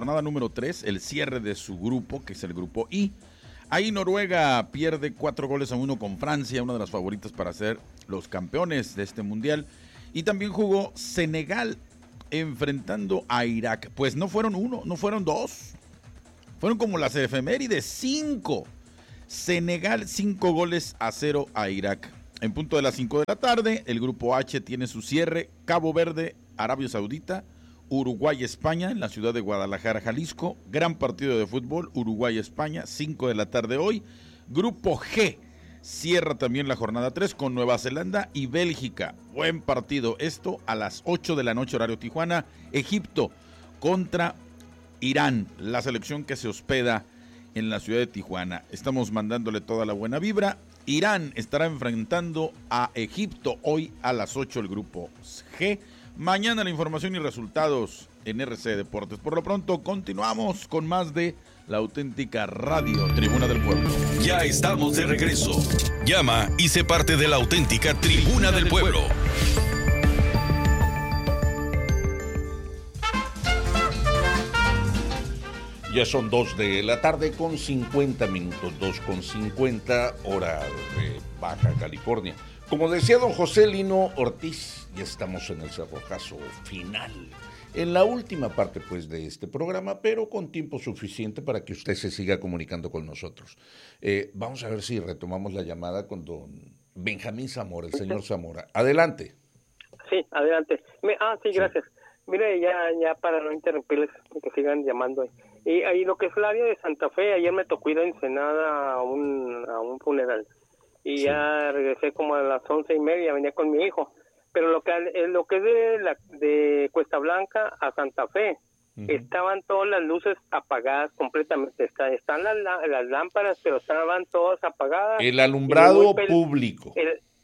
jornada número 3, el cierre de su grupo, que es el grupo I. Ahí Noruega pierde 4-1 con Francia, una de las favoritas para ser los campeones de este mundial. Y también jugó Senegal enfrentando a Irak. Pues no fueron 1, no fueron 2. Fueron como las efemérides, 5. Senegal 5-0 a Irak. En punto de las 5 de la tarde, el grupo H tiene su cierre. Cabo Verde, Arabia Saudita, Uruguay-España en la ciudad de Guadalajara, Jalisco. Gran partido de fútbol, Uruguay-España, 5 de la tarde hoy. Grupo G cierra también la jornada 3 con Nueva Zelanda y Bélgica. Buen partido, esto a las 8 de la noche horario Tijuana. Egipto contra Irán, la selección que se hospeda en la ciudad de Tijuana. Estamos mandándole toda la buena vibra. Irán estará enfrentando a Egipto hoy a las 8 el grupo G. Mañana la información y resultados en RC Deportes. Por lo pronto continuamos con más de La Auténtica Radio, Tribuna del Pueblo. Ya estamos de regreso. Llama y sé parte de La Auténtica Tribuna del Pueblo. Ya son 2 de la tarde con 50 minutos, 2:50 hora de Baja California. Como decía don José Lino Ortiz, ya estamos en el cerrojazo final, en la última parte pues de este programa, pero con tiempo suficiente para que usted se siga comunicando con nosotros. Vamos a ver si retomamos la llamada con don Benjamín Zamora, el señor Zamora. Adelante. Sí, adelante. Sí, gracias. Mire, ya para no interrumpirles, que sigan llamando. Y ahí lo que es el área de Santa Fe, ayer me tocó ir a Ensenada a un funeral. Y sí, ya regresé como a las 11:30, venía con mi hijo. Pero lo que es de Cuesta Blanca a Santa Fe, estaban todas las luces apagadas completamente. Están las lámparas, pero estaban todas apagadas. El alumbrado público.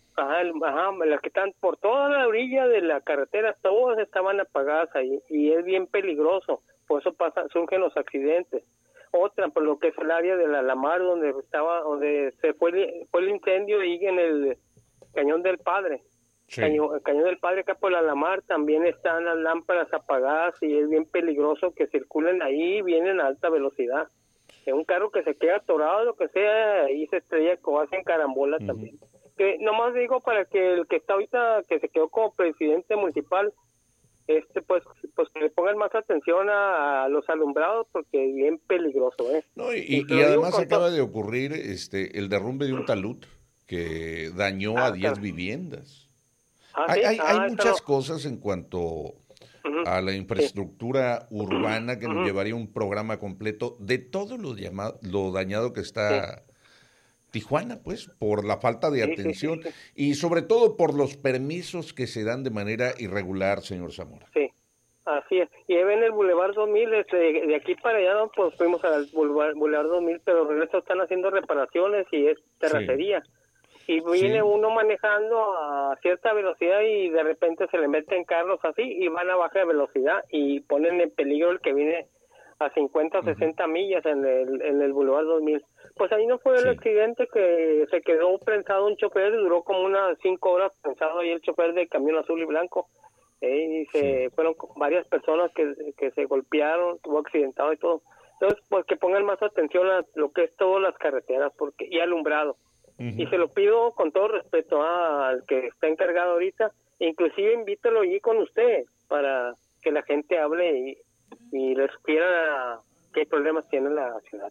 Las que están por toda la orilla de la carretera, todas estaban apagadas ahí, y es bien peligroso, por eso surgen los accidentes. Otra, por lo que es el área de la Lamar, donde se fue el incendio ahí en el Cañón del Padre. Sí. El Cañón del Padre, acá por la Lamar, también están las lámparas apagadas, y es bien peligroso que circulen ahí, vienen a alta velocidad. Es un carro que se queda atorado, lo que sea, ahí se estrella o hacen carambola también. Que nomás digo para que el que está ahorita, que se quedó como presidente municipal, pues que le pongan más atención a los alumbrados, porque es bien peligroso, No, y además acaba de ocurrir el derrumbe de un talud que dañó a 10 viviendas. ¿Sí? Hay muchas cosas en cuanto a la infraestructura urbana que nos llevaría un programa completo de todo lo dañado que está Tijuana, pues, por la falta de atención y sobre todo por los permisos que se dan de manera irregular, señor Zamora. Sí, así es. Y ahí ven el Boulevard 2000, de aquí para allá, ¿no? Pues fuimos al Boulevard 2000, pero de regreso están haciendo reparaciones y es terracería. Y viene uno manejando a cierta velocidad y de repente se le meten carros así y van a baja velocidad y ponen en peligro el que viene a 50 o 60 millas en el Boulevard 2000. Pues ahí no fue el accidente que se quedó prensado un chofer, duró como unas 5 horas prensado ahí el chofer del camión azul y blanco. Y fueron varias personas que se golpearon, estuvo accidentado y todo. Entonces, pues que pongan más atención a lo que es todas las carreteras y alumbrado. Y se lo pido con todo respeto al que está encargado ahorita, inclusive invítalo allí con usted para que la gente hable y les supiera qué problemas tiene la ciudad.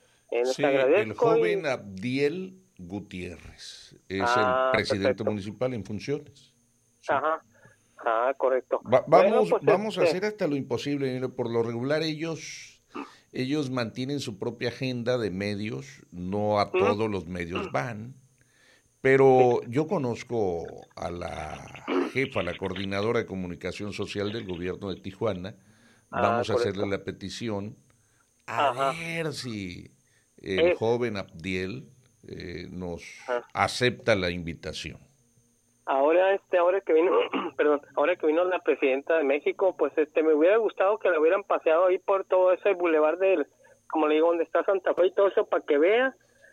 El joven Abdiel Gutiérrez es el presidente municipal en funciones. Sí. Correcto. Vamos a hacer hasta lo imposible. Por lo regular ellos mantienen su propia agenda de medios, no a todos los medios van, pero yo conozco a la jefa, la coordinadora de comunicación social del gobierno de Tijuana. Vamos a hacerle la petición a ver si el joven Abdiel nos acepta la invitación. Ahora que vino la presidenta de México, pues me hubiera gustado que la hubieran paseado ahí por todo ese bulevar como le digo, donde está Santa Fe y todo eso, para que vea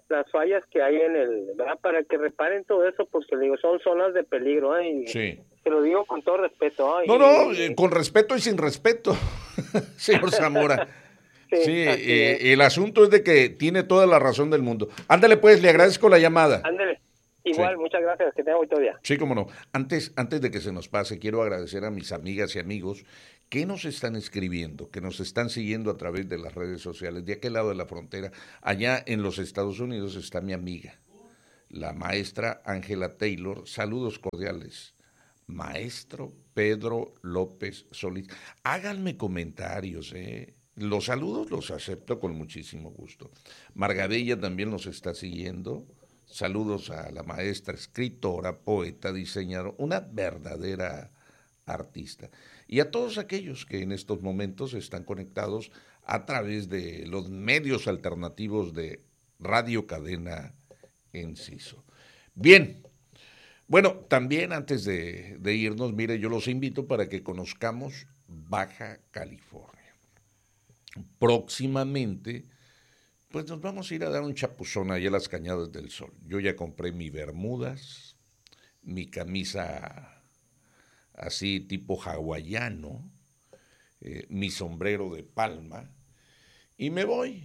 las fallas que hay en ¿verdad? Para que reparen todo eso, porque le digo, son zonas de peligro, ¿eh? Y Sí. te lo digo con todo respeto, ¿eh? No, con respeto y sin respeto, señor Zamora. Sí, el asunto es de que tiene toda la razón del mundo. Ándale pues, le agradezco la llamada. Ándale, igual, Sí. muchas gracias, que tenga buen día. Sí, cómo no. Antes de que se nos pase, quiero agradecer a mis amigas y amigos que nos están escribiendo, que nos están siguiendo a través de las redes sociales. De aquel lado de la frontera, allá en los Estados Unidos, está mi amiga, la maestra Ángela Taylor. Saludos cordiales. Maestro Pedro López Solís. Háganme comentarios, Los saludos los acepto con muchísimo gusto. Margadella también nos está siguiendo. Saludos a la maestra, escritora, poeta, diseñadora, una verdadera artista. Y a todos aquellos que en estos momentos están conectados a través de los medios alternativos de Radio Cadena Enciso. Bien, bueno, también antes de irnos, mire, yo los invito para que conozcamos Baja California. Próximamente, pues nos vamos a ir a dar un chapuzón allá a las Cañadas del Sol. Yo ya compré mis bermudas, mi camisa así tipo hawaiano, mi sombrero de palma, y me voy,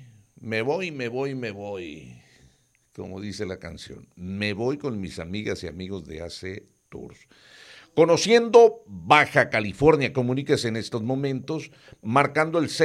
como dice la canción. Me voy con mis amigas y amigos de AC Tours. Conociendo Baja California, comuníquese en estos momentos marcando el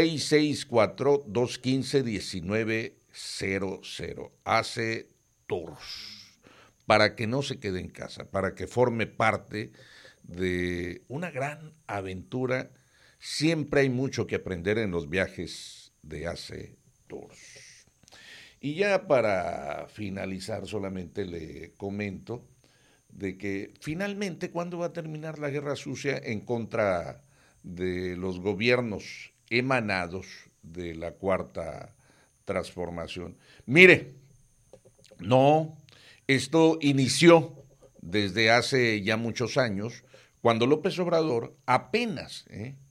664-215-1900. AC Tours. Para que no se quede en casa, para que forme parte de una gran aventura. Siempre hay mucho que aprender en los viajes de AC Tours. Y ya para finalizar, solamente le comento de que finalmente, ¿cuándo va a terminar la guerra sucia en contra de los gobiernos emanados de la Cuarta Transformación? Mire, no, esto inició desde hace ya muchos años, cuando López Obrador apenas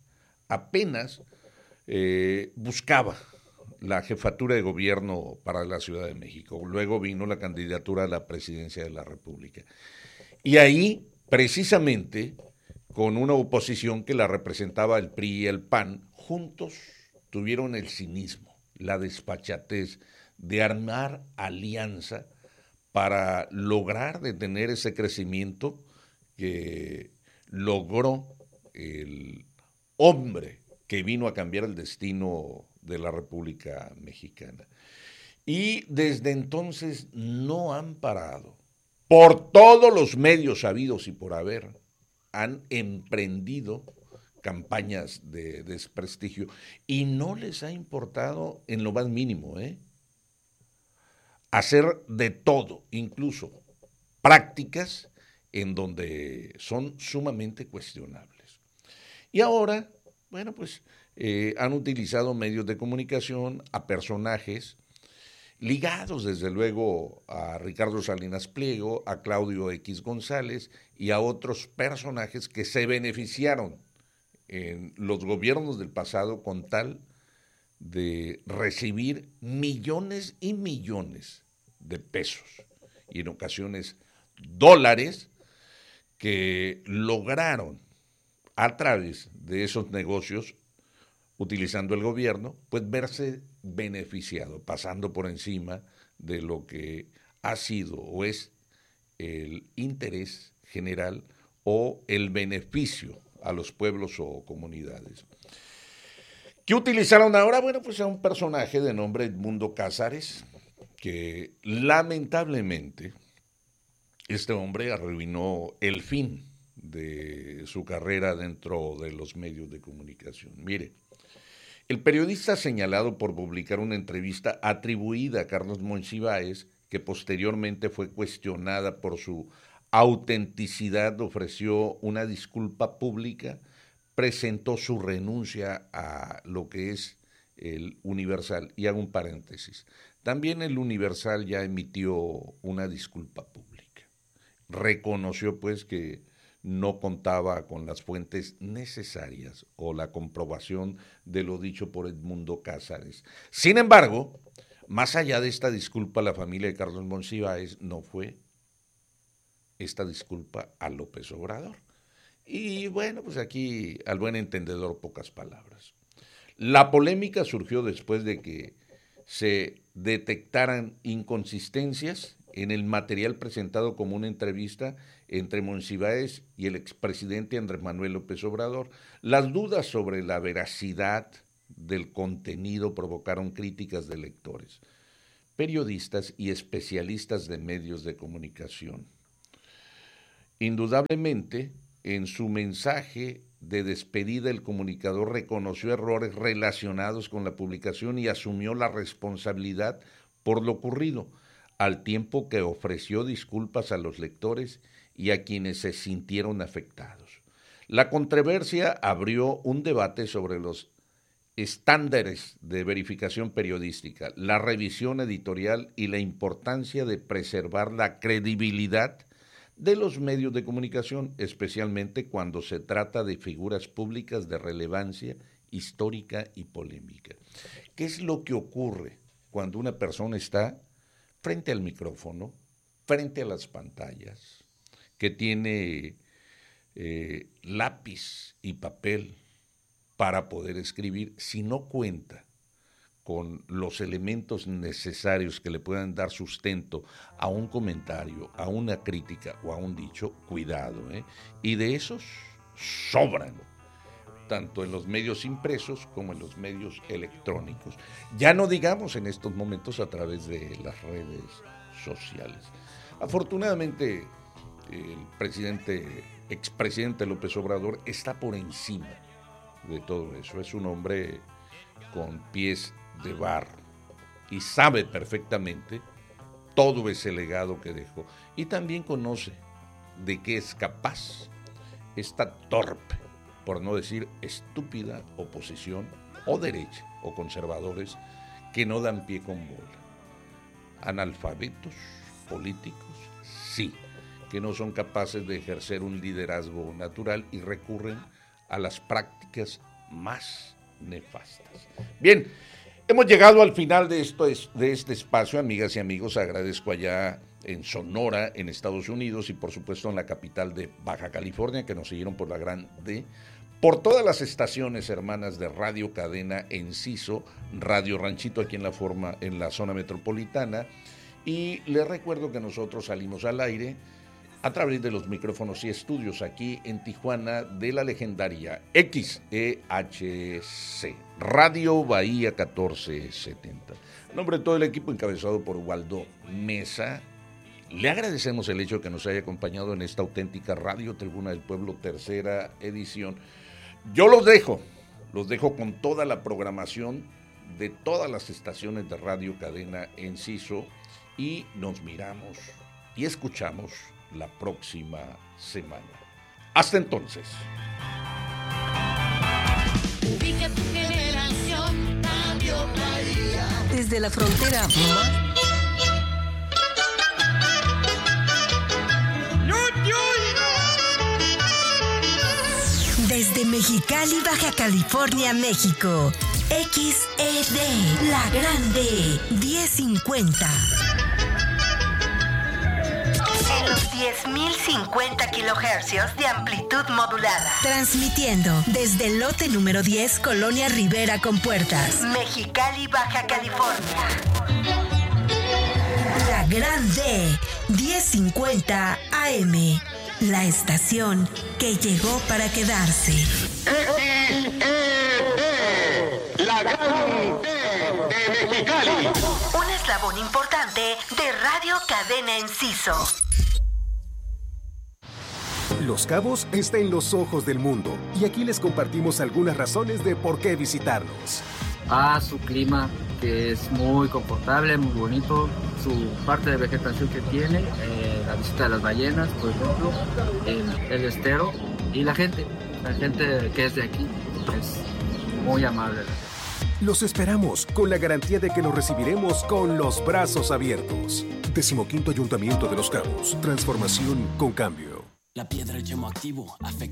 buscaba la jefatura de gobierno para la Ciudad de México. Luego vino la candidatura a la presidencia de la República. Y ahí, precisamente, con una oposición que la representaba el PRI y el PAN, juntos tuvieron el cinismo, la desfachatez de armar alianza para lograr detener ese crecimiento que logró el hombre que vino a cambiar el destino de la República Mexicana. Y desde entonces no han parado. Por todos los medios habidos y por haber, han emprendido campañas de desprestigio y no les ha importado en lo más mínimo, hacer de todo, incluso prácticas en donde son sumamente cuestionables. Y ahora, bueno, pues han utilizado medios de comunicación, a personajes ligados desde luego a Ricardo Salinas Pliego, a Claudio X González y a otros personajes que se beneficiaron en los gobiernos del pasado con tal de recibir millones y millones de pesos y en ocasiones dólares que lograron a través de esos negocios, utilizando el gobierno, pues verse beneficiado, pasando por encima de lo que ha sido o es el interés general o el beneficio a los pueblos o comunidades. ¿Qué utilizaron ahora? Bueno, pues a un personaje de nombre Edmundo Cázares, que lamentablemente este hombre arruinó el fin de su carrera dentro de los medios de comunicación. Mire, el periodista señalado por publicar una entrevista atribuida a Carlos Monsiváis, que posteriormente fue cuestionada por su autenticidad, ofreció una disculpa pública, presentó su renuncia a lo que es el Universal. Y hago un paréntesis. También el Universal ya emitió una disculpa pública. Reconoció pues que no contaba con las fuentes necesarias o la comprobación de lo dicho por Edmundo Cázares. Sin embargo, Más allá de esta disculpa a la familia de Carlos Monsiváis, no fue esta disculpa a López Obrador. Y bueno, pues aquí al buen entendedor pocas palabras. La polémica surgió después de que se detectaran inconsistencias en el material presentado como una entrevista entre Monsiváis y el expresidente Andrés Manuel López Obrador. Las dudas sobre la veracidad del contenido provocaron críticas de lectores, periodistas y especialistas de medios de comunicación. Indudablemente, en su mensaje de despedida, el comunicador reconoció errores relacionados con la publicación y asumió la responsabilidad por lo ocurrido, al tiempo que ofreció disculpas a los lectores y a quienes se sintieron afectados. La controversia abrió un debate sobre los estándares de verificación periodística, la revisión editorial y la importancia de preservar la credibilidad de los medios de comunicación, especialmente cuando se trata de figuras públicas de relevancia histórica y polémica. ¿Qué es lo que ocurre cuando una persona está frente al micrófono, frente a las pantallas, que tiene lápiz y papel para poder escribir, si no cuenta con los elementos necesarios que le puedan dar sustento a un comentario, a una crítica o a un dicho? Cuidado, y de esos sobran, tanto en los medios impresos como en los medios electrónicos. Ya no digamos en estos momentos a través de las redes sociales. Afortunadamente, el expresidente López Obrador está por encima de todo eso. Es un hombre con pies de barro y sabe perfectamente todo ese legado que dejó, y también conoce de qué es capaz esta torpe, por no decir estúpida, oposición o derecha o conservadores que no dan pie con bola. Analfabetos políticos, sí, que no son capaces de ejercer un liderazgo natural y recurren a las prácticas más nefastas. Bien, hemos llegado al final de este espacio, amigas y amigos. Agradezco allá en Sonora, en Estados Unidos, y por supuesto en la capital de Baja California, que nos siguieron por la Gran D, por todas las estaciones hermanas de Radio Cadena Enciso, Radio Ranchito aquí en la zona metropolitana, y les recuerdo que nosotros salimos al aire a través de los micrófonos y estudios aquí en Tijuana de la legendaria XEHC, Radio Bahía 1470. En nombre de todo el equipo encabezado por Waldo Mesa, le agradecemos el hecho de que nos haya acompañado en esta auténtica Radio Tribuna del Pueblo, tercera edición. Yo los dejo con toda la programación de todas las estaciones de Radio Cadena Enciso, y nos miramos y escuchamos la próxima semana. Hasta entonces. Ubica tu generación, cambio Bahía. Desde la frontera desde Mexicali, Baja California, México. XED, La Grande, 1050. En los 10.050 kilohercios de amplitud modulada. Transmitiendo desde el lote número 10, Colonia Rivera con Puertas, Mexicali, Baja California. La Grande, 1050 AM. La estación que llegó para quedarse. La Grande de Mexicali. Un eslabón importante de Radio Cadena Enciso. Los Cabos está en los ojos del mundo, y aquí les compartimos algunas razones de por qué visitarnos. Su clima, que es muy confortable, muy bonito, su parte de vegetación que tiene, la visita de las ballenas, por ejemplo, el estero, y la gente que es de aquí es muy amable. Los esperamos con la garantía de que los recibiremos con los brazos abiertos. 15º Ayuntamiento de Los Cabos. Transformación con cambio. La piedra, el yemo activo, afecta